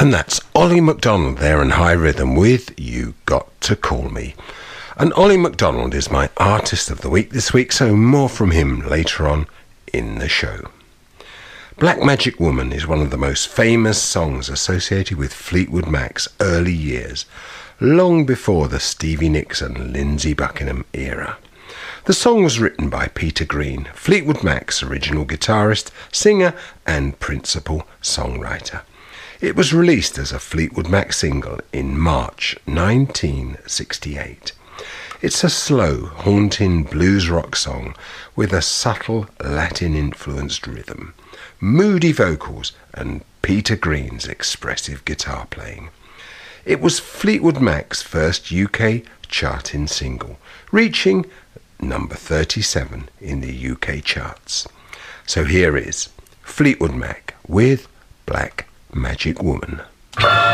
And that's Ollie McDonald there in High Rhythm with You Got to Call Me. And Ollie McDonald is my Artist of the Week this week, so more from him later on in the show. Black Magic Woman is one of the most famous songs associated with Fleetwood Mac's early years, long before the Stevie Nicks and Lindsey Buckingham era. The song was written by Peter Green, Fleetwood Mac's original guitarist, singer and principal songwriter. It was released as a Fleetwood Mac single in March 1968. It's a slow, haunting blues rock song with a subtle Latin-influenced rhythm, moody vocals and Peter Green's expressive guitar playing. It was Fleetwood Mac's first UK charting single, reaching number 37 in the UK charts. So here is Fleetwood Mac with Black Magic Woman.